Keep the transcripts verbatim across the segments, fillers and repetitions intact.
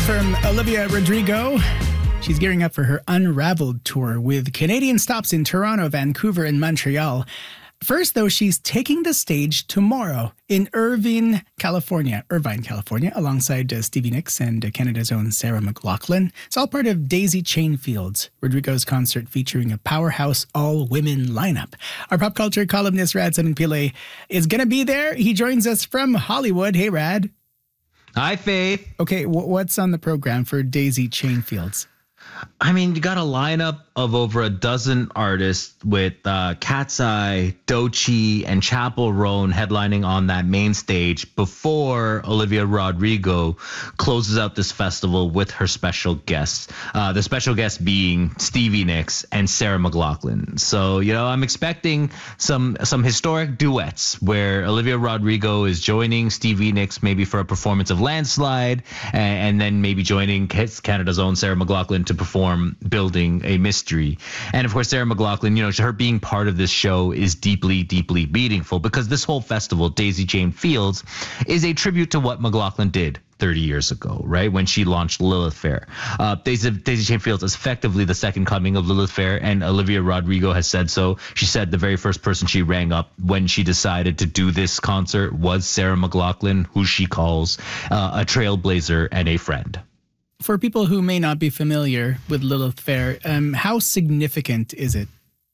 from Olivia Rodrigo. She's gearing up for her Unraveled tour with Canadian stops in Toronto, Vancouver, and Montreal. First, though, she's taking the stage tomorrow in Irvine, California, Irvine, California, alongside uh, Stevie Nicks and uh, Canada's own Sarah McLachlan. It's all part of Daisy Chain Fields, Rodrigo's concert featuring a powerhouse all-women lineup. Our pop culture columnist Rad Pillay is going to be there. He joins us from Hollywood. Hey, Rad. Hi, Faith. Okay, w- what's on the program for Daisy Chain Fields? I mean, you got a lineup of over a dozen artists with uh, Cat's Eye, Doechii, and Chappell Roan headlining on that main stage before Olivia Rodrigo closes out this festival with her special guests. Uh, the special guest being Stevie Nicks and Sarah McLachlan. So, you know, I'm expecting some some historic duets where Olivia Rodrigo is joining Stevie Nicks maybe for a performance of Landslide, and, and then maybe joining Canada's own Sarah McLachlan to perform Building a Mystery. And of course, Sarah McLachlan, you know, her being part of this show is deeply, deeply meaningful because this whole festival, Daisy Chain Fields, is a tribute to what McLachlan did thirty years ago, right? When she launched Lilith Fair. Uh, Daisy, Daisy Chain Fields is effectively the second coming of Lilith Fair, and Olivia Rodrigo has said so. She said the very first person she rang up when she decided to do this concert was Sarah McLachlan, who she calls uh, a trailblazer and a friend. For people who may not be familiar with Lilith Fair, um, how significant is it?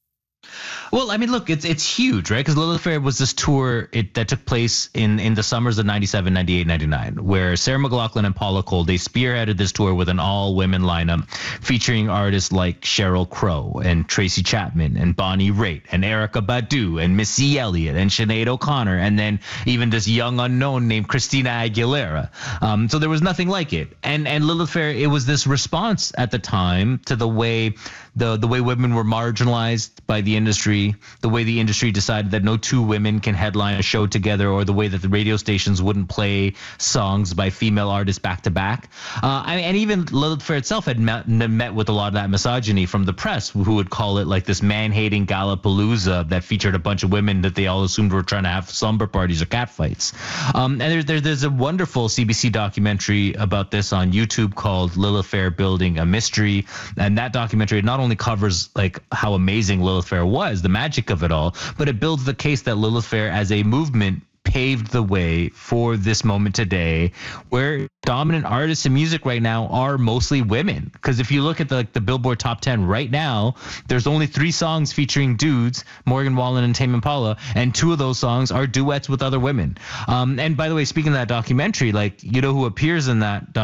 Well, I mean, look, it's it's huge, right? Because Lilith Fair was this tour it, that took place in, in the summers of ninety-seven, ninety-eight, ninety-nine, where Sarah McLachlan and Paula Cole, they spearheaded this tour with an all-women lineup featuring artists like Sheryl Crow and Tracy Chapman and Bonnie Raitt and Erykah Badu and Missy Elliott and Sinead O'Connor and then even this young unknown named Christina Aguilera. Um, so there was nothing like it. And and Lilith Fair, it was this response at the time to the way the the way women were marginalized by the industry, the way the industry decided that no two women can headline a show together, or the way that the radio stations wouldn't play songs by female artists back to back. Uh, I mean, and even Lilith Fair itself had met, met with a lot of that misogyny from the press, who would call it like this man-hating Gallapalooza that featured a bunch of women that they all assumed were trying to have slumber parties or catfights. Um, and there, there, there's a wonderful C B C documentary about this on YouTube called Lilith Fair Building a Mystery. And that documentary not only covers like how amazing Lilith Fair was, the magic of it all, but it builds the case that Lilith Fair as a movement paved the way for this moment today where dominant artists in music right now are mostly women. Because if you look at the, like, the Billboard Top ten right now, there's only three songs featuring dudes, Morgan Wallen and Tame Impala, and two of those songs are duets with other women. Um, and by the way, speaking of that documentary, like, you know who appears in that documentary?